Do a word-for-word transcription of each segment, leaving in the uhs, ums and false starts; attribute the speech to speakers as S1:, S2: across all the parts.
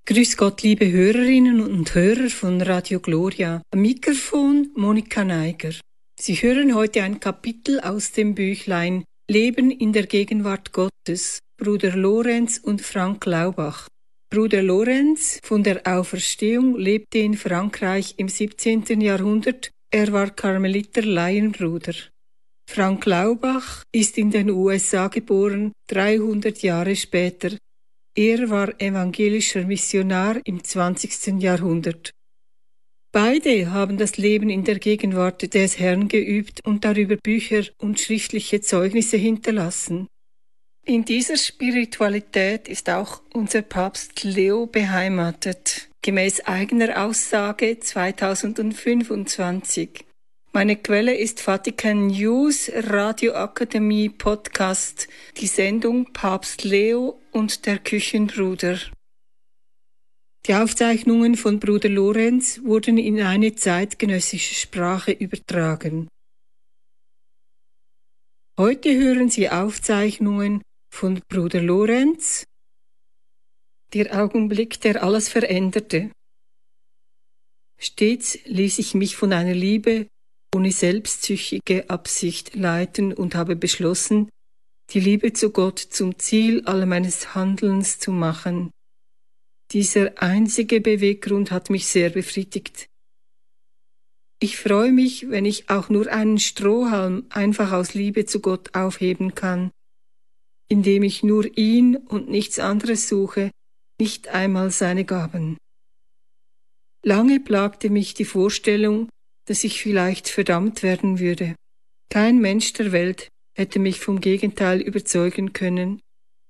S1: Grüß Gott, liebe Hörerinnen und Hörer von Radio Gloria. Am Mikrofon Monika Neiger. Sie hören heute ein Kapitel aus dem Büchlein Leben in der Gegenwart Gottes, Bruder Lorenz und Frank Laubach. Bruder Lorenz von der Auferstehung lebte in Frankreich im siebzehnten Jahrhundert. Er war Karmeliter Laienbruder. Frank Laubach ist in den U S A geboren, dreihundert Jahre später. Er war evangelischer Missionar im zwanzigsten Jahrhundert. Beide haben das Leben in der Gegenwart des Herrn geübt und darüber Bücher und schriftliche Zeugnisse hinterlassen. In dieser Spiritualität ist auch unser Papst Leo beheimatet, gemäß eigener Aussage zweitausendfünfundzwanzig. Meine Quelle ist Vatican News, Radioakademie Podcast, die Sendung Papst Leo und der Küchenbruder. Die Aufzeichnungen von Bruder Lorenz wurden in eine zeitgenössische Sprache übertragen. Heute hören Sie Aufzeichnungen von Bruder Lorenz, der Augenblick, der alles veränderte. Stets ließ ich mich von einer Liebe ohne selbstsüchtige Absicht leiten und habe beschlossen, die Liebe zu Gott zum Ziel all meines Handelns zu machen. Dieser einzige Beweggrund hat mich sehr befriedigt. Ich freue mich, wenn ich auch nur einen Strohhalm einfach aus Liebe zu Gott aufheben kann, indem ich nur ihn und nichts anderes suche, nicht einmal seine Gaben. Lange plagte mich die Vorstellung, dass ich vielleicht verdammt werden würde. Kein Mensch der Welt hätte mich vom Gegenteil überzeugen können.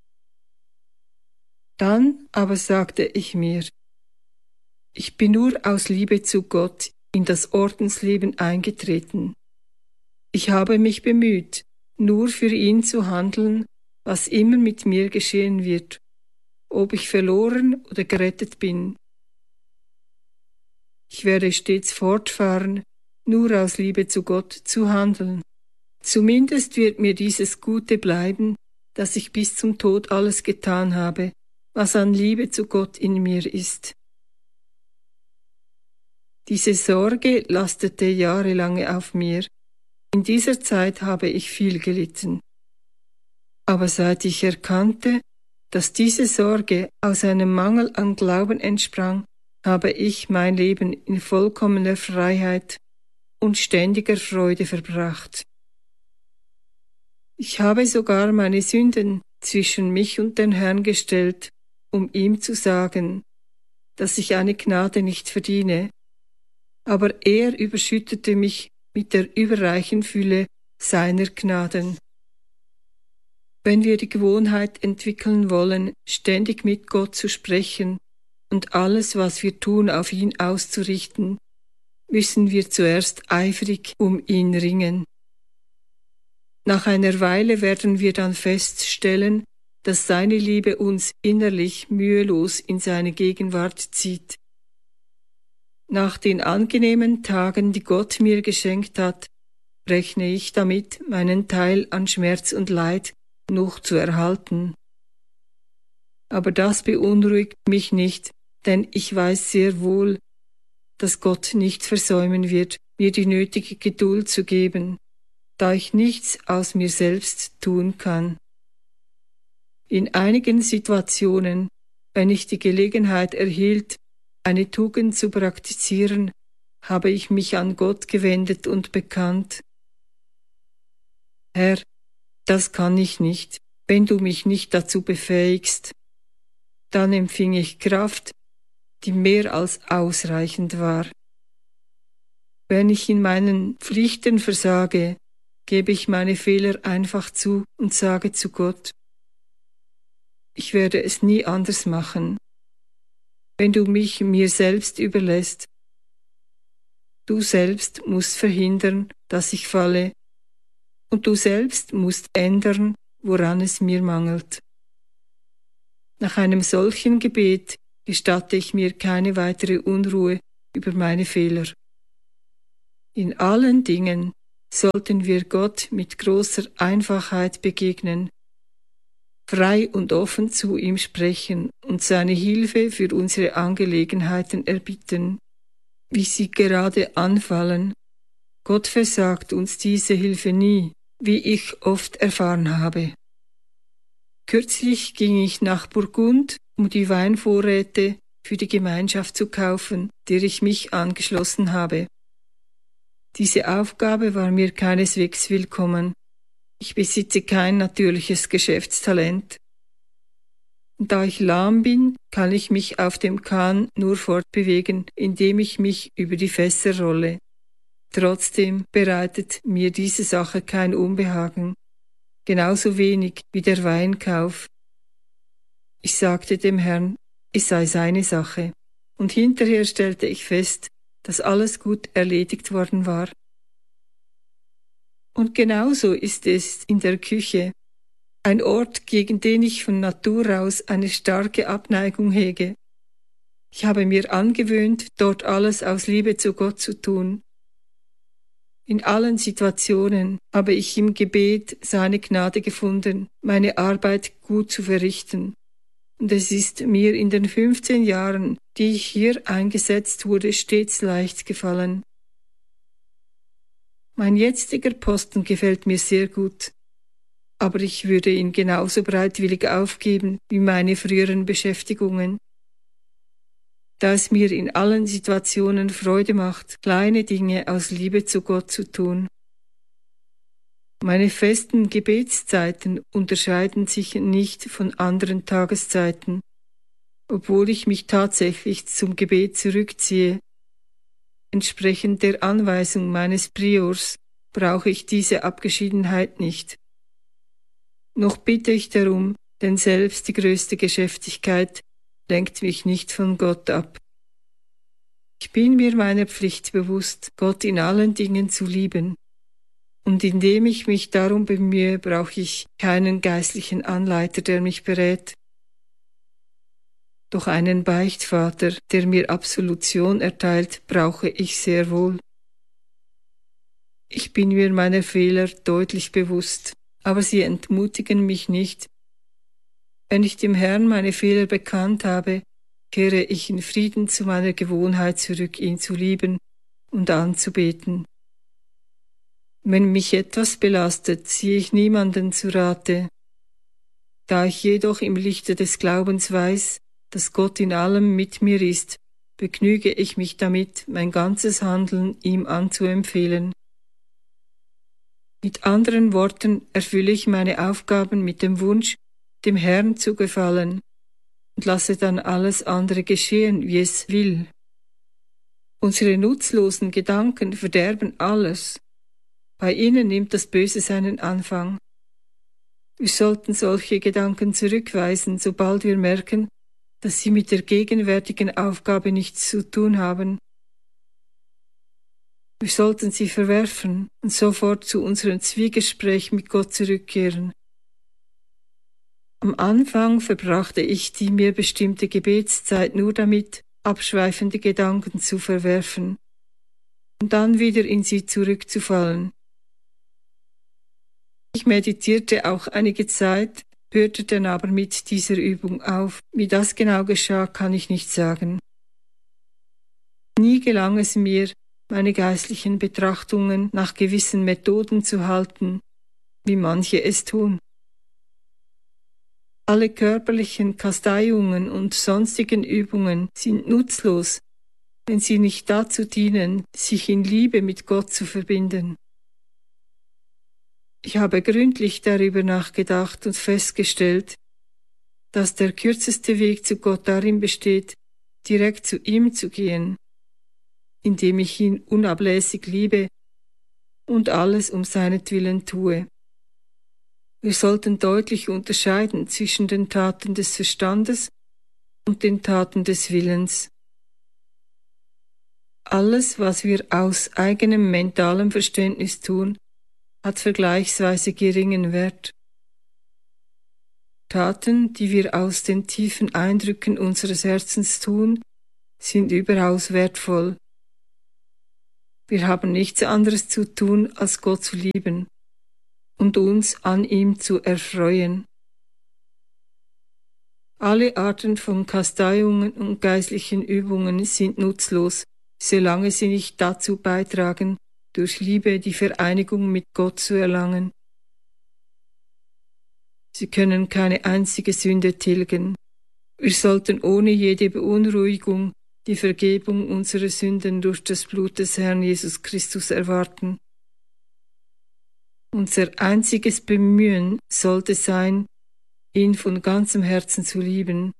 S1: Dann aber sagte ich mir, ich bin nur aus Liebe zu Gott in das Ordensleben eingetreten. Ich habe mich bemüht, nur für ihn zu handeln, was immer mit mir geschehen wird, ob ich verloren oder gerettet bin. Ich werde stets fortfahren, nur aus Liebe zu Gott zu handeln. Zumindest wird mir dieses Gute bleiben, dass ich bis zum Tod alles getan habe, was an Liebe zu Gott in mir ist. Diese Sorge lastete jahrelang auf mir. In dieser Zeit habe ich viel gelitten. Aber seit ich erkannte, dass diese Sorge aus einem Mangel an Glauben entsprang, habe ich mein Leben in vollkommener Freiheit und ständiger Freude verbracht. Ich habe sogar meine Sünden zwischen mich und den Herrn gestellt, um ihm zu sagen, dass ich eine Gnade nicht verdiene, aber er überschüttete mich mit der überreichen Fülle seiner Gnaden. Wenn wir die Gewohnheit entwickeln wollen, ständig mit Gott zu sprechen und alles, was wir tun, auf ihn auszurichten, müssen wir zuerst eifrig um ihn ringen. Nach einer Weile werden wir dann feststellen, dass seine Liebe uns innerlich mühelos in seine Gegenwart zieht. Nach den angenehmen Tagen, die Gott mir geschenkt hat, rechne ich damit, meinen Teil an Schmerz und Leid noch zu erhalten. Aber das beunruhigt mich nicht, denn ich weiß sehr wohl, dass Gott nicht versäumen wird, mir die nötige Geduld zu geben, da ich nichts aus mir selbst tun kann. In einigen Situationen, wenn ich die Gelegenheit erhielt, eine Tugend zu praktizieren, habe ich mich an Gott gewendet und bekannt: Herr, das kann ich nicht, wenn du mich nicht dazu befähigst. Dann empfing ich Kraft, die mehr als ausreichend war. Wenn ich in meinen Pflichten versage, gebe ich meine Fehler einfach zu und sage zu Gott: Ich werde es nie anders machen. Wenn du mich mir selbst überlässt, du selbst musst verhindern, dass ich falle, und du selbst musst ändern, woran es mir mangelt. Nach einem solchen Gebet gestatte ich mir keine weitere Unruhe über meine Fehler. In allen Dingen sollten wir Gott mit großer Einfachheit begegnen. frei und offen zu ihm sprechen und seine Hilfe für unsere Angelegenheiten erbitten, wie sie gerade anfallen. Gott versagt uns diese Hilfe nie, wie ich oft erfahren habe. Kürzlich ging ich nach Burgund, um die Weinvorräte für die Gemeinschaft zu kaufen, der ich mich angeschlossen habe. Diese Aufgabe war mir keineswegs willkommen. Ich besitze kein natürliches Geschäftstalent. Und da ich lahm bin, kann ich mich auf dem Kahn nur fortbewegen, indem ich mich über die Fässer rolle. Trotzdem bereitet mir diese Sache kein Unbehagen, genauso wenig wie der Weinkauf. Ich sagte dem Herrn, es sei seine Sache, und hinterher stellte ich fest, dass alles gut erledigt worden war. Und genauso ist es in der Küche, ein Ort, gegen den ich von Natur aus eine starke Abneigung hege. Ich habe mir angewöhnt, dort alles aus Liebe zu Gott zu tun. In allen Situationen habe ich im Gebet seine Gnade gefunden, meine Arbeit gut zu verrichten. Und es ist mir in den fünfzehn Jahren, die ich hier eingesetzt wurde, stets leicht gefallen. Mein jetziger Posten gefällt mir sehr gut, aber ich würde ihn genauso bereitwillig aufgeben wie meine früheren Beschäftigungen. Da es mir in allen Situationen Freude macht, kleine Dinge aus Liebe zu Gott zu tun. Meine festen Gebetszeiten unterscheiden sich nicht von anderen Tageszeiten, obwohl ich mich tatsächlich zum Gebet zurückziehe. Entsprechend der Anweisung meines Priors brauche ich diese Abgeschiedenheit nicht. Noch bitte ich darum, denn selbst die größte Geschäftigkeit lenkt mich nicht von Gott ab. Ich bin mir meiner Pflicht bewusst, Gott in allen Dingen zu lieben. Und indem ich mich darum bemühe, brauche ich keinen geistlichen Anleiter, der mich berät. Doch einen Beichtvater, der mir Absolution erteilt, brauche ich sehr wohl. Ich bin mir meiner Fehler deutlich bewusst, aber sie entmutigen mich nicht. Wenn ich dem Herrn meine Fehler bekannt habe, kehre ich in Frieden zu meiner Gewohnheit zurück, ihn zu lieben und anzubeten. Wenn mich etwas belastet, ziehe ich niemanden zu Rate. Da ich jedoch im Lichte des Glaubens weiß, dass Gott in allem mit mir ist, begnüge ich mich damit, mein ganzes Handeln ihm anzuempfehlen. Mit anderen Worten erfülle ich meine Aufgaben mit dem Wunsch, dem Herrn zu gefallen, und lasse dann alles andere geschehen, wie es will. Unsere nutzlosen Gedanken verderben alles. Bei ihnen nimmt das Böse seinen Anfang. Wir sollten solche Gedanken zurückweisen, sobald wir merken, dass sie mit der gegenwärtigen Aufgabe nichts zu tun haben. Wir sollten sie verwerfen und sofort zu unserem Zwiegespräch mit Gott zurückkehren. Am Anfang verbrachte ich die mir bestimmte Gebetszeit nur damit, abschweifende Gedanken zu verwerfen und dann wieder in sie zurückzufallen. Ich meditierte auch einige Zeit, hörte dann aber mit dieser Übung auf. Wie das genau geschah, kann ich nicht sagen. Nie gelang es mir, meine geistlichen Betrachtungen nach gewissen Methoden zu halten, wie manche es tun. Alle körperlichen Kasteiungen und sonstigen Übungen sind nutzlos, wenn sie nicht dazu dienen, sich in Liebe mit Gott zu verbinden. Ich habe gründlich darüber nachgedacht und festgestellt, dass der kürzeste Weg zu Gott darin besteht, direkt zu ihm zu gehen, indem ich ihn unablässig liebe und alles um seinetwillen tue. Wir sollten deutlich unterscheiden zwischen den Taten des Verstandes und den Taten des Willens. Alles, was wir aus eigenem mentalem Verständnis tun, hat vergleichsweise geringen Wert. Taten, die wir aus den tiefen Eindrücken unseres Herzens tun, sind überaus wertvoll. Wir haben nichts anderes zu tun, als Gott zu lieben und uns an ihm zu erfreuen. Alle Arten von Kasteiungen und geistlichen Übungen sind nutzlos, solange sie nicht dazu beitragen, durch Liebe die Vereinigung mit Gott zu erlangen. Sie können keine einzige Sünde tilgen. Wir sollten ohne jede Beunruhigung die Vergebung unserer Sünden durch das Blut des Herrn Jesus Christus erwarten. Unser einziges Bemühen sollte sein, ihn von ganzem Herzen zu lieben.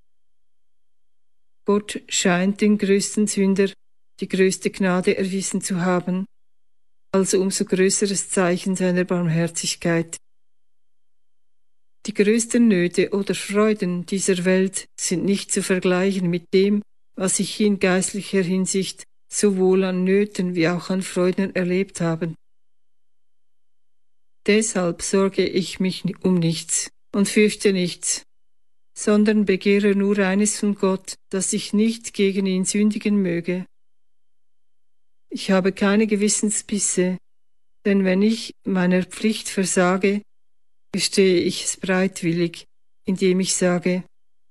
S1: Gott scheint den größten Sünder die größte Gnade erwiesen zu haben, also umso größeres Zeichen seiner Barmherzigkeit. Die größten Nöte oder Freuden dieser Welt sind nicht zu vergleichen mit dem, was ich in geistlicher Hinsicht sowohl an Nöten wie auch an Freuden erlebt habe. Deshalb sorge ich mich um nichts und fürchte nichts, sondern begehre nur eines von Gott, dass ich nicht gegen ihn sündigen möge. Ich habe keine Gewissensbisse, denn wenn ich meiner Pflicht versage, gestehe ich es bereitwillig, indem ich sage,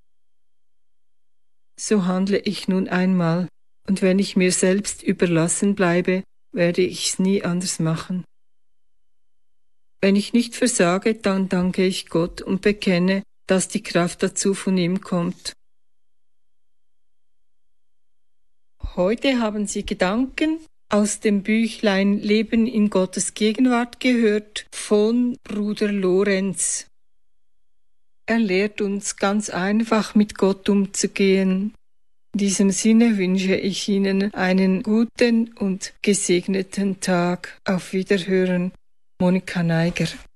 S1: so handle ich nun einmal, und wenn ich mir selbst überlassen bleibe, werde ich's nie anders machen. Wenn ich nicht versage, dann danke ich Gott und bekenne, dass die Kraft dazu von ihm kommt. Heute haben Sie Gedanken aus dem Büchlein Leben in Gottes Gegenwart gehört von Bruder Lorenz. Er lehrt uns ganz einfach mit Gott umzugehen. In diesem Sinne wünsche ich Ihnen einen guten und gesegneten Tag. Auf Wiederhören, Monika Neiger.